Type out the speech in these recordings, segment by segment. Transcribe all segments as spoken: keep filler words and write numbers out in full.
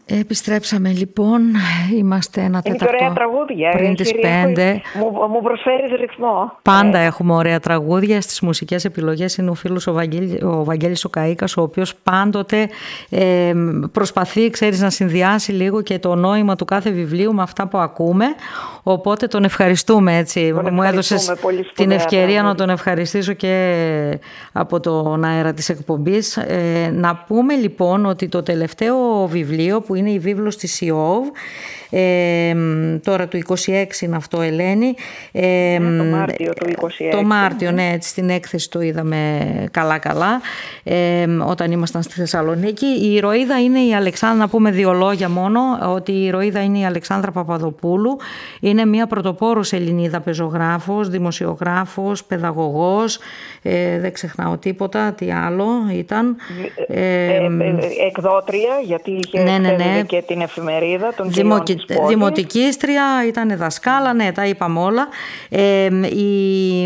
Επιστρέψαμε λοιπόν, είμαστε ένα τέταρτο ωραία τραγούδια, πριν τις πέντε. Μου, μου προσφέρεις ρυθμό. Πάντα ε. έχουμε ωραία τραγούδια. Στις μουσικές επιλογές είναι ο φίλος ο, Βαγγέλη, ο Βαγγέλης ο Καΐκας, ο οποίος πάντοτε ε, προσπαθεί, ξέρεις, να συνδυάσει λίγο και το νόημα του κάθε βιβλίου με αυτά που ακούμε. Οπότε τον ευχαριστούμε, έτσι. Τον μου έδωσες την ευκαιρία τραγούδια. Να τον ευχαριστήσω και από τον αέρα της εκπομπής. Ε, να πούμε λοιπόν ότι το τελευταίο βιβλίο που είναι η βίβλος της Ιώβ, ε, τώρα του είκοσι έξι είναι αυτό, Ελένη. Ε, το Μάρτιο του είκοσι έξι. Το Μάρτιο, ναι, έτσι, στην έκθεση το είδαμε καλά-καλά ε, όταν ήμασταν στη Θεσσαλονίκη. Η ηρωίδα είναι η Αλεξάνδρα, να πούμε δύο λόγια μόνο, ότι η ηρωίδα είναι η Αλεξάνδρα Παπαδοπούλου. Είναι μια πρωτοπόρος Ελληνίδα πεζογράφος, δημοσιογράφος, παιδαγωγός, ε, δεν ξεχνάω τίποτα, τι άλλο ήταν. Ε, ε, ε, εκδότρια, γιατί είχε ναι, ναι, ναι. και την εφημερίδα των Δημο, δημοτικίστρια, ήταν δασκάλα, ναι, τα είπαμε όλα. Ε, η,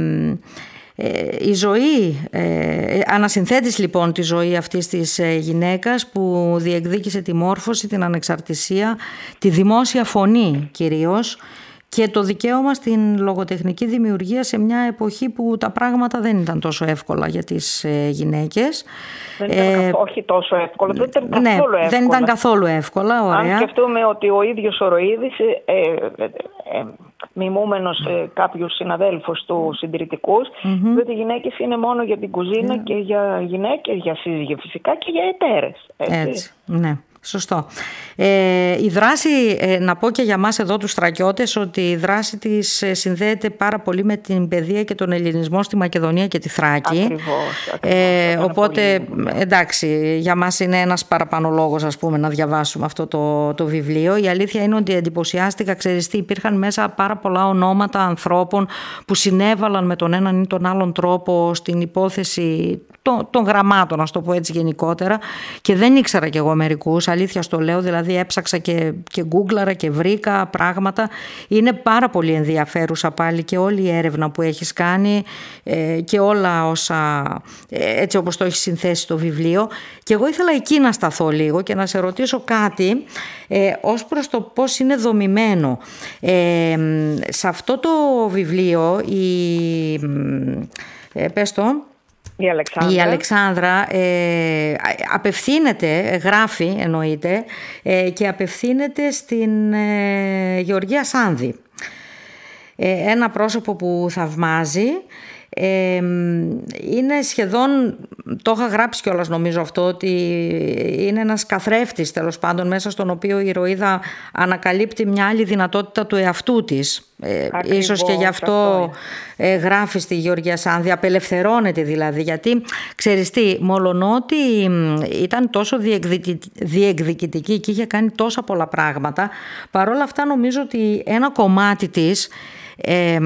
ε, η ζωή, ε, ανασυνθέτεις λοιπόν τη ζωή αυτής της γυναίκας που διεκδίκησε τη μόρφωση, την ανεξαρτησία, τη δημόσια φωνή κυρίως, και το δικαίωμα στην λογοτεχνική δημιουργία σε μια εποχή που τα πράγματα δεν ήταν τόσο εύκολα για τις ε, γυναίκες. Δεν ήταν ε, καθ, όχι τόσο εύκολα, δεν ήταν καθόλου ναι, εύκολα. Δεν ήταν καθόλου εύκολα, ωραία. Αν σκεφτούμε ότι ο ίδιος ο Ροΐδης, ε, ε, ε, μιμούμενος ε, κάποιους συναδέλφους του συντηρητικούς, mm-hmm. διότι οι γυναίκες είναι μόνο για την κουζίνα yeah. και για γυναίκες, για σύζυγες φυσικά και για εταίρες. Έτσι, έτσι ναι. Σωστό. Ε, η δράση, ε, να πω και για μας εδώ τους στρακιώτες, ότι η δράση της ε, συνδέεται πάρα πολύ με την παιδεία και τον ελληνισμό στη Μακεδονία και τη Θράκη. Ακριβώς, ακριβώς, ε, οπότε, πολύ... εντάξει, για μας είναι ένας παραπάνω λόγος, ας πούμε, να διαβάσουμε αυτό το, το βιβλίο. Η αλήθεια είναι ότι εντυπωσιάστηκα, ξέρεις τι, υπήρχαν μέσα πάρα πολλά ονόματα ανθρώπων που συνέβαλαν με τον έναν ή τον άλλον τρόπο στην υπόθεση των, των γραμμάτων, ας το πω έτσι γενικότερα, και δεν ήξερα κι εγώ μερικούς. Αλήθεια στο λέω, δηλαδή έψαξα και, και γκούγκλαρα και βρήκα πράγματα. Είναι πάρα πολύ ενδιαφέρουσα πάλι και όλη η έρευνα που έχεις κάνει ε, και όλα όσα ε, έτσι όπως το έχεις συνθέσει το βιβλίο. Και εγώ ήθελα εκεί να σταθώ λίγο και να σε ρωτήσω κάτι ε, ως προς το πώς είναι δομημένο. Ε, σε αυτό το βιβλίο η... Ε, πες το... Η Αλεξάνδρα, η Αλεξάνδρα ε, απευθύνεται, γράφει εννοείται, ε, και απευθύνεται στην ε, Γεωργία Σάνδη. Ε, ένα πρόσωπο που θαυμάζει. Ε, είναι σχεδόν, το είχα γράψει κιόλας νομίζω αυτό, ότι είναι ένας καθρέφτης τέλος πάντων μέσα στον οποίο η ηρωίδα ανακαλύπτει μια άλλη δυνατότητα του εαυτού της. Ε, ίσως και γι' αυτό ε, γράφει στη Γεωργία Σάνδη, απελευθερώνεται δηλαδή, γιατί ξέρεις τι, μολονότι ήταν τόσο διεκδικητική και είχε κάνει τόσα πολλά πράγματα, παρόλα αυτά νομίζω ότι ένα κομμάτι της Ε,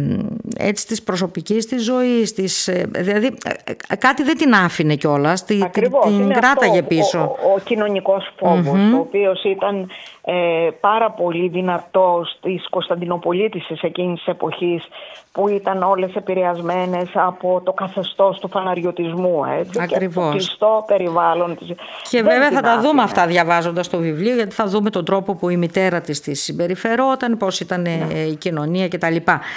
έτσι της προσωπικής της ζωής της, δηλαδή κάτι δεν την άφηνε κιόλας, την, την κράταγε πίσω. Ο, ο, ο κοινωνικός φόβος, mm-hmm. ο οποίος ήταν ε, πάρα πολύ δυνατός στις Κωνσταντινοπολίτησες εκείνης της εποχής, που ήταν όλες επηρεασμένες από το καθεστώς του φαναριωτισμού, έτσι, και το κλειστό περιβάλλον της. Και δεν βέβαια θα τα δούμε αυτά διαβάζοντας το βιβλίο, γιατί θα δούμε τον τρόπο που η μητέρα της τη συμπεριφερόταν, πώς ήταν ναι. η κοινωνία κτλ.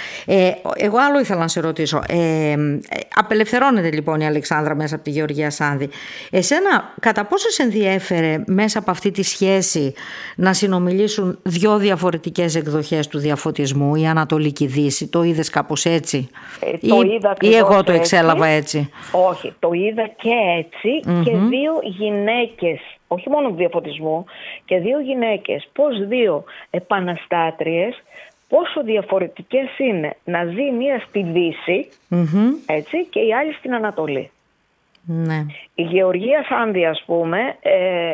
Ε, εγώ άλλο ήθελα να σε ρωτήσω. Ε, απελευθερώνεται λοιπόν η Αλεξάνδρα μέσα από τη Γεωργία Σάνδη. Εσένα κατά πόσο σε ενδιέφερε μέσα από αυτή τη σχέση να συνομιλήσουν δύο διαφορετικές εκδοχές του διαφωτισμού, η Ανατολική Δύση? Το είδες κάπως έτσι ε, το ή, είδα ή εγώ το εξέλαβα έτσι? Όχι, το είδα και έτσι mm-hmm. και δύο γυναίκες, όχι μόνο του διαφωτισμού, και δύο γυναίκες, πώς δύο επαναστάτριες, πόσο διαφορετικές είναι να ζει μία στη Δύση mm-hmm. έτσι, και η άλλη στην Ανατολή. Ναι. Η Γεωργία Σάνδη, ας πούμε, ε,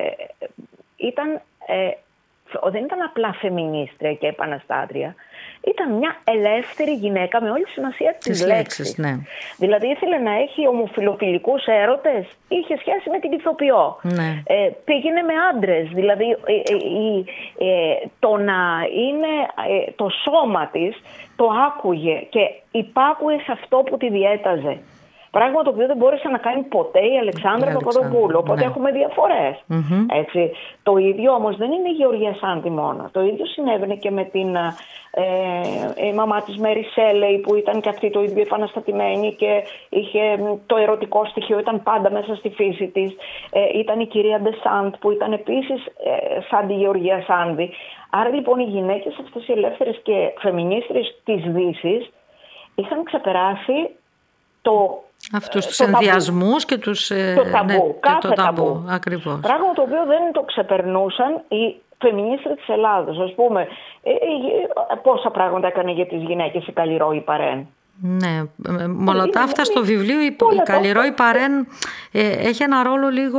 ήταν, ε, δεν ήταν απλά φεμινίστρια και επαναστάτρια. Ήταν μια ελεύθερη γυναίκα με όλη τη σημασία της λέξης. Ναι. Δηλαδή ήθελε να έχει ομοφιλοφιλικούς έρωτες, είχε σχέση με την ηθοποιό. Ναι. Ε, πήγαινε με άντρες, δηλαδή ε, ε, ε, το να είναι ε, το σώμα της το άκουγε και υπάκουε σε αυτό που τη διέταζε. Πράγμα το οποίο δεν μπόρεσε να κάνει ποτέ η Αλεξάνδρα Παπαδοπούλου. Οπότε ναι. έχουμε διαφορές. Mm-hmm. Έτσι. Το ίδιο όμως δεν είναι η Γεωργία Σάνδη μόνο. Το ίδιο συνέβαινε και με την ε, η μαμά της Μέρι Σέλεϊ, που ήταν και αυτή το ίδιο επαναστατημένη και είχε το ερωτικό στοιχείο, ήταν πάντα μέσα στη φύση της. Ε, ήταν η κυρία Ντεσάντ, που ήταν επίσης ε, σαν τη Γεωργία Σάνδη. Άρα λοιπόν οι γυναίκες αυτές οι ελεύθερες και φεμινίστρες της Δύσης είχαν ξεπεράσει το, αυτούς τους ενδιασμούς και τους το ταμπού, ναι, κάθε το ταμπού, ταμπού. Ακριβώς. Πράγμα το οποίο δεν το ξεπερνούσαν οι φεμινίστρες της Ελλάδος. Ας πούμε, ε, ε, πόσα πράγματα έκανε για τις γυναίκες η Καλλιρόη Παρέν. Ναι, με όλα τα αυτά στο βιβλίο η, η Καλλιρόη Παρέν ε, έχει ένα ρόλο λίγο,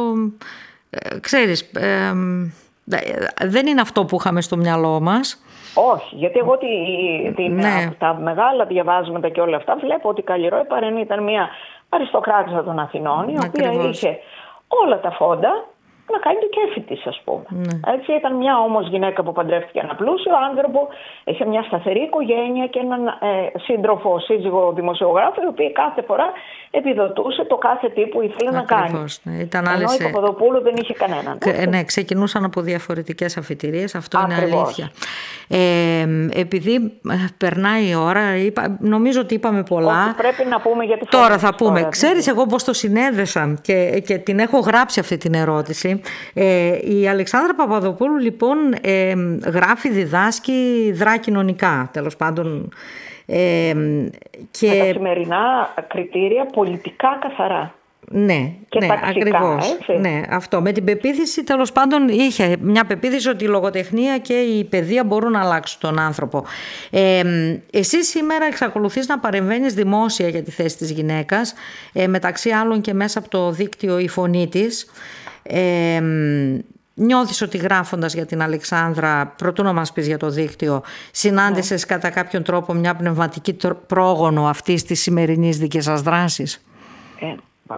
ε, ξέρεις, ε, δεν είναι αυτό που είχαμε στο μυαλό μας. Όχι, γιατί εγώ τη, τη, ναι. τα μεγάλα διαβάσματα και όλα αυτά βλέπω ότι η Καλλιρόη Παρέν ήταν μια αριστοκράτησα των Αθηνών, η οποία Ακριβώς. είχε όλα τα φόντα να κάνει το κέφι της, ας πούμε. Ναι. Έτσι, ήταν μια όμως γυναίκα που παντρεύτηκε ένα πλούσιο άνθρωπο, είχε μια σταθερή οικογένεια και έναν ε, σύντροφο, σύζυγο δημοσιογράφο, η οποία κάθε φορά επιδοτούσε το κάθε τι που ήθελε Ακριβώς, να κάνει. Ναι. Ήταν Ενώ άλλες... η Παπαδοπούλου δεν είχε κανέναν. Ε, ναι, ξεκινούσαν από διαφορετικές αφιτηρίες, αυτό Ακριβώς. είναι αλήθεια. Ε, επειδή περνάει η ώρα, είπα, νομίζω ότι είπαμε πολλά. Όχι, πρέπει να πούμε για τη Τώρα θα πούμε. Τώρα, Ξέρεις εγώ πώς το συνέδεσα και, και την έχω γράψει αυτή την ερώτηση. Ε, η Αλεξάνδρα Παπαδοπούλου λοιπόν ε, γράφει, διδάσκει, δρά κοινωνικά, τέλος πάντων. Ε, και... Με τα σημερινά κριτήρια πολιτικά καθαρά. Ναι, και ναι, ταξικά, ακριβώς. Ναι, αυτό. Με την πεποίθηση, τέλος πάντων, είχε μια πεποίθηση ότι η λογοτεχνία και η παιδεία μπορούν να αλλάξουν τον άνθρωπο. Ε, εσύ σήμερα εξακολουθείς να παρεμβαίνεις δημόσια για τη θέση της γυναίκας, ε, μεταξύ άλλων και μέσα από το δίκτυο «Η Φωνή της». Ε, νιώθεις ότι γράφοντας για την Αλεξάνδρα, προτού να μας πεις για το δίκτυο, συνάντησες ναι. κατά κάποιον τρόπο μια πνευματική πρόγονο αυτής της σημερινής δικής σας δράσης? Ε,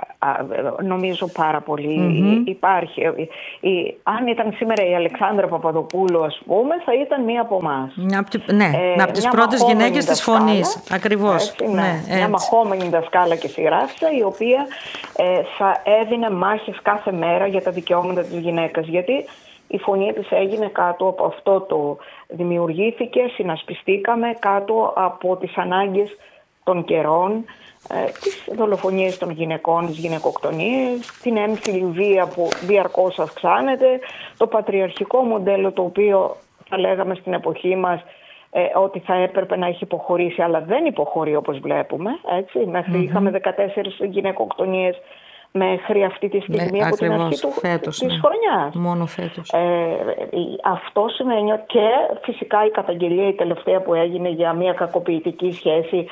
νομίζω πάρα πολύ. Mm-hmm. Υπάρχει. Η, αν ήταν σήμερα η Αλεξάνδρα Παπαδοπούλου, ας πούμε, θα ήταν μία από εμάς. Ναι, ε, από τις πρώτες γυναίκες της Φωνής. Ακριβώς. Έτσι, ναι. Ναι, μια έτσι. μαχόμενη δασκάλα και συγγράφησα, η οποία ε, θα έδινε μάχες κάθε μέρα για τα δικαιώματα της γυναίκας. Γιατί η Φωνή της έγινε κάτω από αυτό το δημιουργήθηκε, συνασπιστήκαμε κάτω από τις ανάγκες των καιρών, τις δολοφονίες των γυναικών, τις γυναικοκτονίες, την έμφυλη βία που διαρκώς αυξάνεται, το πατριαρχικό μοντέλο το οποίο θα λέγαμε στην εποχή μας ε, ότι θα έπρεπε να έχει υποχωρήσει, αλλά δεν υποχωρεί όπως βλέπουμε. Έτσι. Μέχρι mm-hmm. είχαμε δεκατέσσερις γυναικοκτονίες μέχρι αυτή τη στιγμή ναι, από την αρχή του, φέτος, της ναι. χρονιάς. Μόνο φέτος. Ε, αυτό σημαίνει και φυσικά η καταγγελία η τελευταία που έγινε για μια κακοποιητική σχέση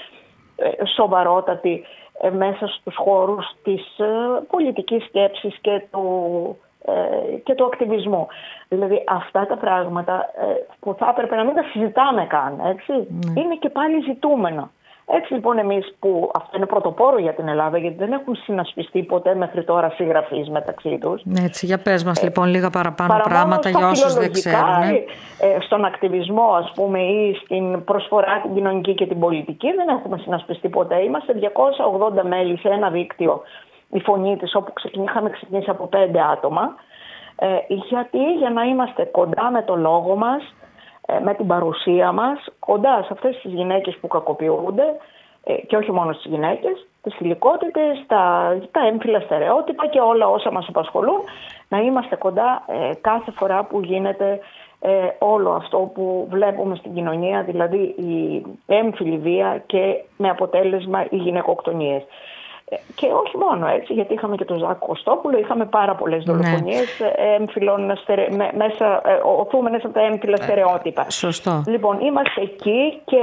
σοβαρότατη μέσα στους χώρους της πολιτικής σκέψης και του, και του ακτιβισμού. Δηλαδή αυτά τα πράγματα που θα έπρεπε να μην τα συζητάμε καν, έτσι, ναι. είναι και πάλι ζητούμενο. Έτσι λοιπόν εμείς που αυτό είναι πρωτοπόρο για την Ελλάδα, γιατί δεν έχουν συνασπιστεί ποτέ μέχρι τώρα συγγραφείς μεταξύ τους. Έτσι, για πες μας λοιπόν λίγα παραπάνω πράγματα για όσους δεν ξέρουν. Ε, στον ακτιβισμό ας πούμε ή στην προσφορά την κοινωνική και την πολιτική δεν έχουμε συνασπιστεί ποτέ. Είμαστε διακόσια ογδόντα μέλη σε ένα δίκτυο, η Φωνή της, όπου είχαμε ξεκινήσει από πέντε άτομα. Ε, γιατί για να είμαστε κοντά με το λόγο μας, με την παρουσία μας, κοντά σε αυτές τις γυναίκες που κακοποιούνται και όχι μόνο στις γυναίκες, τις θηλυκότητες, τα, τα έμφυλα στερεότυπα και όλα όσα μας απασχολούν, να είμαστε κοντά ε, κάθε φορά που γίνεται ε, όλο αυτό που βλέπουμε στην κοινωνία, δηλαδή η έμφυλη βία και με αποτέλεσμα οι γυναικοκτονίες. Και όχι μόνο έτσι, γιατί είχαμε και τον Ζάκο Κωστόπουλο, είχαμε πάρα πολλές δολοφονίες ναι. έμφυλων, στερε... μέσα, οθούμενες από τα έμφυλα στερεότυπα. Σωστό. Λοιπόν, είμαστε εκεί και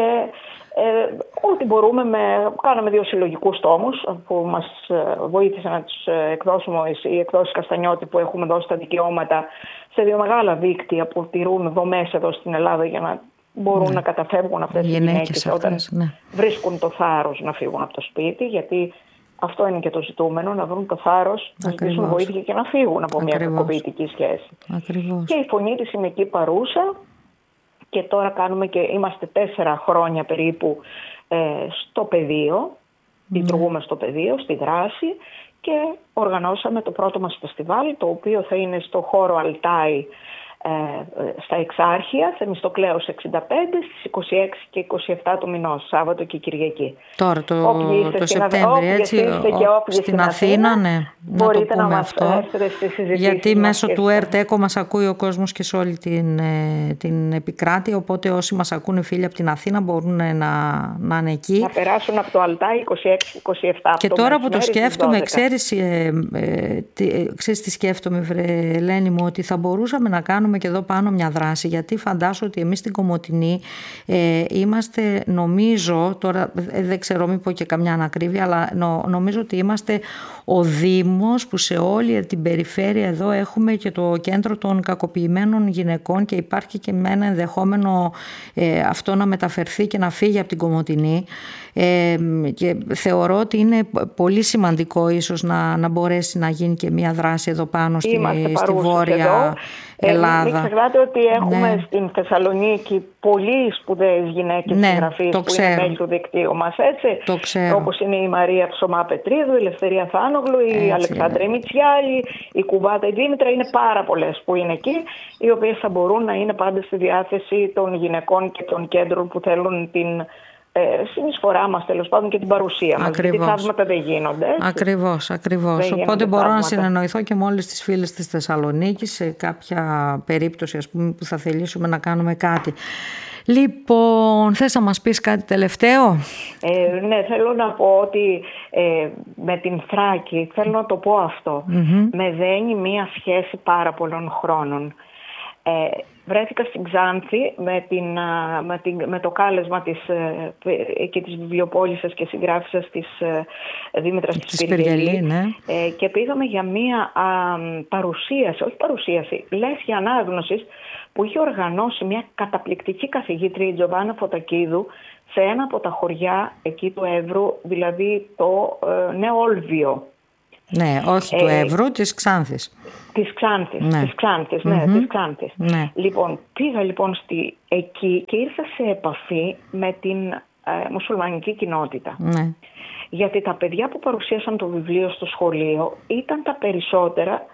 ε, ό,τι μπορούμε, με... κάναμε δύο συλλογικούς τόμους που μας βοήθησε να τους εκδώσουμε οι εκδόσεις Καστανιώτη, που έχουμε δώσει τα δικαιώματα σε δύο μεγάλα δίκτυα που τηρούν δομές εδώ στην Ελλάδα για να μπορούν ναι. να καταφεύγουν αυτές οι γυναίκες όταν ναι. βρίσκουν το θάρρος να φύγουν από το σπίτι, γιατί αυτό είναι και το ζητούμενο, να βρουν το θάρρος, να ζητήσουν βοήθεια και να φύγουν από Ακριβώς. μια κακοποιητική σχέση. Ακριβώς. Και η Φωνή της είναι εκεί παρούσα και τώρα κάνουμε και είμαστε τέσσερα χρόνια περίπου ε, στο πεδίο λειτουργούμε στο πεδίο, στη δράση και οργανώσαμε το πρώτο μας φεστιβάλ, το οποίο θα είναι στο χώρο Αλτάι, στα Εξάρχεια, Θεμιστοκλέους εξήντα πέντε, στις είκοσι έξι και είκοσι επτά του μηνός, Σάββατο και Κυριακή. Τώρα το, το Σεπτέμβριο, έτσι, ο, στην, στην Αθήνα, Αθήνα, ναι, να το πούμε να αυτό, γιατί μέσω του ΕΡΤ-ΕΚΟ μας ακούει ο κόσμος και σε όλη την, την επικράτεια, οπότε όσοι μας ακούνε φίλοι από την Αθήνα μπορούν να, να είναι εκεί. Να περάσουν από το Αλτάι είκοσι έξι είκοσι επτά. Και τώρα που το σκέφτομαι, ξέρεις, ε, ε, τι, ξέρεις τι σκέφτομαι, βρε, Ελένη μου, ότι θα μπορούσαμε να κάνουμε και εδώ πάνω μια δράση, γιατί φαντάσου ότι εμείς στην Κομοτηνή ε, είμαστε, νομίζω, τώρα δεν ξέρω μην πω και καμιά ανακρίβεια, αλλά νο, νομίζω ότι είμαστε ο Δήμος που σε όλη την περιφέρεια εδώ έχουμε και το κέντρο των κακοποιημένων γυναικών και υπάρχει και με ένα ενδεχόμενο ε, αυτό να μεταφερθεί και να φύγει από την Κομοτηνή. Ε, και θεωρώ ότι είναι πολύ σημαντικό ίσως να, να μπορέσει να γίνει και μια δράση εδώ πάνω στη, στη Βόρεια εδώ. Ελλάδα. Ε, μην ξεχνάτε ότι έχουμε ναι. στην Θεσσαλονίκη πολύ σπουδαίες γυναίκες ναι, συγγραφείς που ξέρω. είναι μέλη του δικτύου μας, έτσι. Όπως είναι η Μαρία Ψωμά Πετρίδου, η Ελευθερία Θάνογλου, η έτσι, Αλεξάνδρα Μητσιάλη, η Κουβάτα η Δήμητρα. Είναι πάρα πολλές που είναι εκεί, οι οποίες θα μπορούν να είναι πάντα στη διάθεση των γυναικών και των κέντρων που θέλουν την συνεισφορά μας, τέλος πάντων, και την παρουσία μας. Ακριβώς. Γιατί θαύματα δεν γίνονται. Έτσι. Ακριβώς, ακριβώς. Δεν Οπότε μπορώ θαύματα. να συνεννοηθώ και με όλες τις φίλες της Θεσσαλονίκης σε κάποια περίπτωση, ας πούμε, που θα θελήσουμε να κάνουμε κάτι. Λοιπόν, θες να μας πεις κάτι τελευταίο? Ε, ναι, θέλω να πω ότι ε, με την Θράκη, θέλω να το πω αυτό, mm-hmm. με δένει μία σχέση πάρα πολλών χρόνων. Ε, βρέθηκα στην Ξάνθη με, την, με, την, με το κάλεσμα της, και της βιβλιοπόλισσας και συγγράφισσας της Δήμητρας της Πυργελή, ναι. ε, και πήγαμε για μία α, παρουσίαση, όχι παρουσίαση, λέσχη ανάγνωσης που είχε οργανώσει μια καταπληκτική καθηγήτρια, η Τζοβάνα Φωτακίδου, σε ένα από τα χωριά εκεί του Εύρου, δηλαδή το ε, Νεόλβιο. Ναι, όχι του Εύρου, της Ξάνθης. Της Ξάνθης, ναι. της Ξάνθης, ναι, mm-hmm. της Ξάνθης. Ναι. Λοιπόν, πήγα λοιπόν στη, εκεί και ήρθα σε επαφή με την ε, μουσουλμανική κοινότητα. Ναι. Γιατί τα παιδιά που παρουσίασαν το βιβλίο στο σχολείο ήταν τα περισσότερα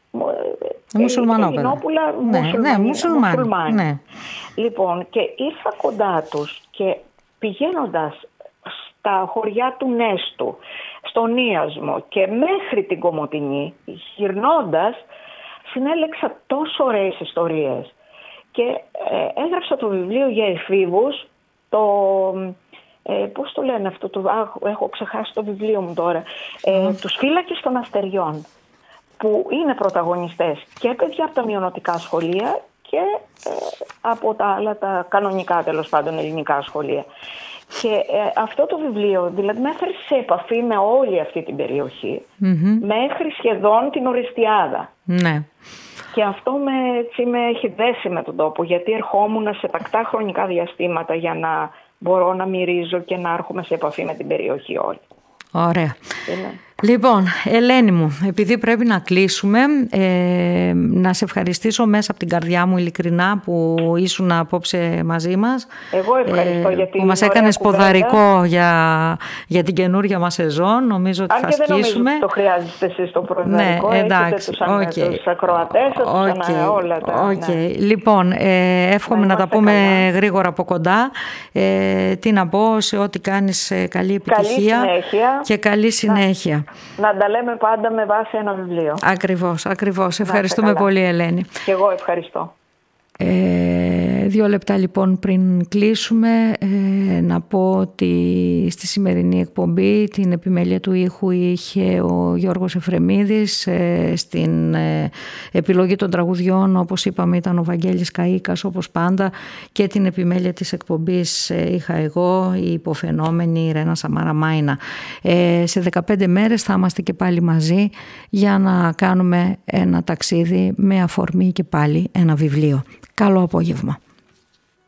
Μουσουλμανόπεδα. Ναι, ναι, μουσουλμάνοι. Ναι. Λοιπόν, και ήρθα κοντά τους και πηγαίνοντας στα χωριά του Νέστου, στον Ίασμο και μέχρι την Κομοτηνή, γυρνώντας, συνέλεξα τόσο ωραίες ιστορίες. Και ε, έγραψα το βιβλίο για εφήβους, το... Ε, πώς το λένε αυτό, το, α, έχω ξεχάσει το βιβλίο μου τώρα, ε, mm. τους φύλακες των αστεριών, που είναι πρωταγωνιστές και παιδιά από τα μειονοτικά σχολεία και ε, από τα άλλα, τα κανονικά τέλος πάντων ελληνικά σχολεία. Και ε, αυτό το βιβλίο δηλαδή με έφερε σε επαφή με όλη αυτή την περιοχή, mm-hmm. μέχρι σχεδόν την Ορεστιάδα. Ναι. Και αυτό με, έτσι, με έχει δέσει με τον τόπο, γιατί ερχόμουν σε τακτά χρονικά διαστήματα για να μπορώ να μυρίζω και να έρχομαι σε επαφή με την περιοχή όλη. Ωραία. Είναι. Λοιπόν, Ελένη μου, επειδή πρέπει να κλείσουμε, ε, να σε ευχαριστήσω μέσα από την καρδιά μου ειλικρινά που ήσουν απόψε μαζί μας. Εγώ ευχαριστώ ε, γιατί που μας έκανες ποδαρικό για, για την καινούρια μας σεζόν. Νομίζω ότι αν θα σκίσουμε. Αν και δεν νομίζω ότι το χρειάζεστε εσείς το ποδαρικό. Ναι, εντάξει. Έχετε τους, okay. τους ακροατές, okay. τους ανα, όλα τα. Okay. Ναι. Λοιπόν, ε, εύχομαι να, να τα πούμε καλά. Γρήγορα από κοντά. Ε, τι να πω, σε ό,τι κάνεις, καλή επιτυχία καλή συνέχεια. Και καλή συνέχεια. Να τα λέμε πάντα με βάση ένα βιβλίο. Ακριβώς, ακριβώς. Ευχαριστούμε πολύ, Ελένη. Και εγώ ευχαριστώ. Ε, δύο λεπτά λοιπόν πριν κλείσουμε, ε, να πω ότι στη σημερινή εκπομπή την επιμέλεια του ήχου είχε ο Γιώργος Εφρεμίδης, ε, στην ε, επιλογή των τραγουδιών όπως είπαμε ήταν ο Βαγγέλης Καΐκας όπως πάντα, και την επιμέλεια της εκπομπής ε, είχα εγώ, η υποφαινόμενη Ρένα Σαμάρα Μάινα. Ε, σε δεκαπέντε μέρες θα είμαστε και πάλι μαζί για να κάνουμε ένα ταξίδι με αφορμή και πάλι ένα βιβλίο. Καλό απόγευμα.